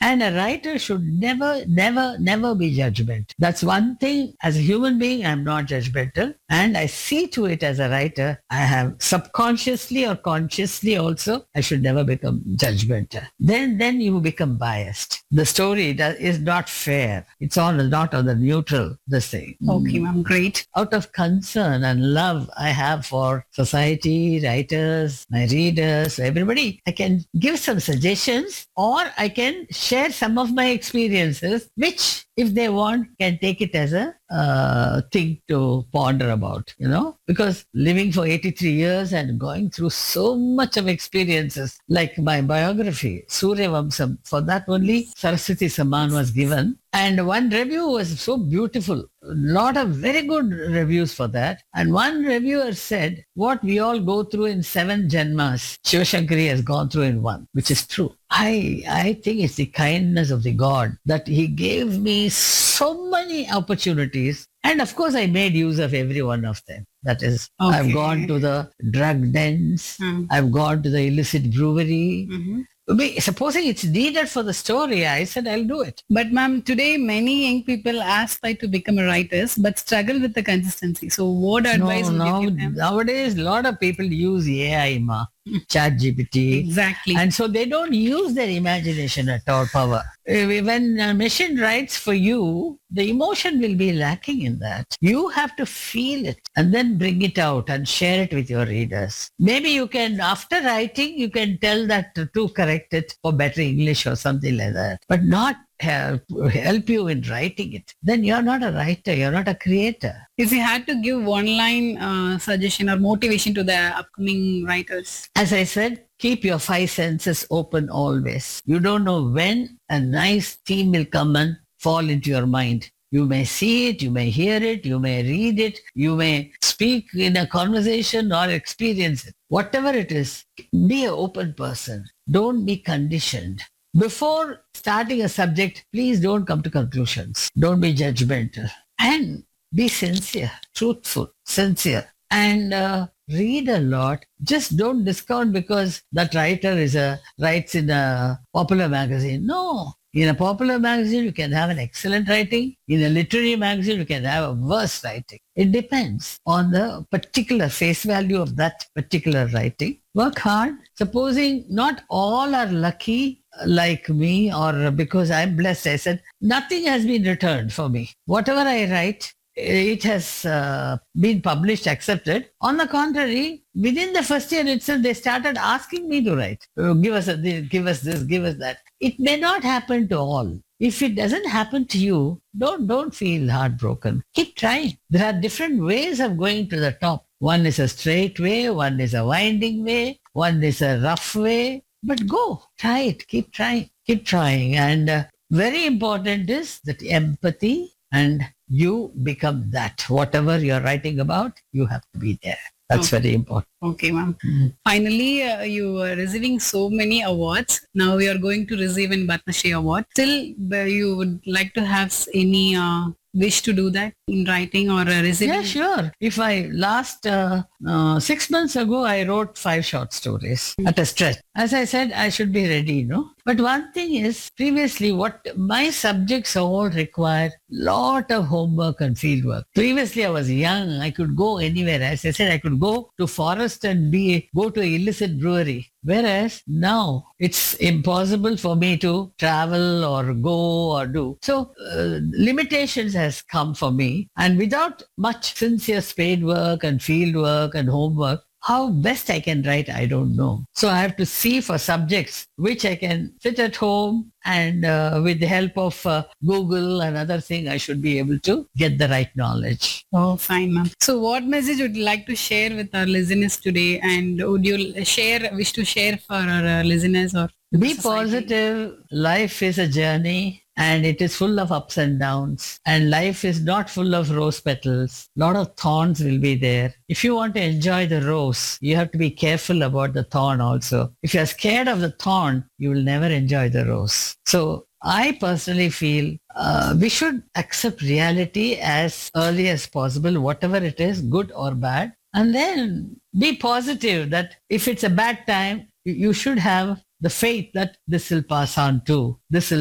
And a writer should never be judgmental. That's one thing. As a human being, I'm not judgmental. And I see to it as a writer, I have subconsciously or consciously also, I should never become judgmental. Then you become biased. The story is not fair. It's not on the neutral, this thing. Okay, ma'am. Great. Out of concern and love I have for society, writers, my readers, everybody, I can give some suggestions or I can share some of my experiences, which if they want, can take it as a thing to ponder about, because living for 83 years and going through so much of experiences, like my biography, Surya Vamsam, for that only Saraswati Samman was given. And one review was so beautiful. A lot of very good reviews for that. And one reviewer said, what we all go through in 7 Janmas, Shivashankari has gone through in 1, which is true. I think it's the kindness of the God that he gave me so many opportunities. And of course, I made use of every one of them. That is, okay. I've gone to the drug dens. I've gone to the illicit brewery. Supposing it's needed for the story, I said I'll do it. But ma'am, today many young people aspire to become writers but struggle with the consistency. So what advice would you give them? Nowadays, a lot of people use AI, ChatGPT. Exactly. And so they don't use their imagination at all, power. When a machine writes for you, the emotion will be lacking in that. You have to feel it and then bring it out and share it with your readers. Maybe you can, after writing, you can tell that to correct it for better English or something like that, but not help you in writing it. Then you're not a writer, you're not a creator. If you had to give one line suggestion or motivation to the upcoming writers? As I said, keep your 5 senses open always. You don't know when a nice theme will come and fall into your mind. You may see it, you may hear it, you may read it, you may speak in a conversation or experience it. Whatever it is, be an open person. Don't be conditioned. Before starting a subject, please don't come to conclusions. Don't be judgmental. And be sincere, truthful, sincere. And read a lot. Just don't discount because that writer writes in a popular magazine. No. In a popular magazine, you can have an excellent writing. In a literary magazine, you can have a worse writing. It depends on the particular face value of that particular writing. Work hard. Supposing not all are lucky like me or because I'm blessed, I said, nothing has been returned for me. Whatever I write, it has been published, accepted. On the contrary, within the first year itself, they started asking me to write. Give us this, give us that. It may not happen to all. If it doesn't happen to you, don't feel heartbroken. Keep trying. There are different ways of going to the top. One is a straight way, one is a winding way, one is a rough way. But go, try it, keep trying. And very important is that empathy, and you become that. Whatever you're writing about, you have to be there. That's very important. Okay, ma'am. Finally, you are receiving so many awards. Now you are going to receive an Padma Shri Award. Still, you would like to have any wish to do that in writing or receiving? Yeah, sure. If last 6 months ago, I wrote 5 short stories at a stretch. As I said, I should be ready, But one thing is, previously, what my subjects all required lot of homework and field work. Previously, I was young. I could go anywhere. As I said, I could go to forest and go to an illicit brewery. Whereas now it's impossible for me to travel or go or do. So limitations has come for me. And without much sincere spade work and field work and homework, how best I can write, I don't know. So I have to see for subjects which I can sit at home and with the help of Google and other things, I should be able to get the right knowledge. Oh, fine, ma'am. So what message would you like to share with our listeners today? And would you wish to share for our listeners or be positive. Life is a journey and it is full of ups and downs. And life is not full of rose petals. A lot of thorns will be there. If you want to enjoy the rose, you have to be careful about the thorn also. If you're scared of the thorn, you will never enjoy the rose. So I personally feel we should accept reality as early as possible, whatever it is, good or bad. And then be positive that if it's a bad time, you should have the faith that this will pass on too. This will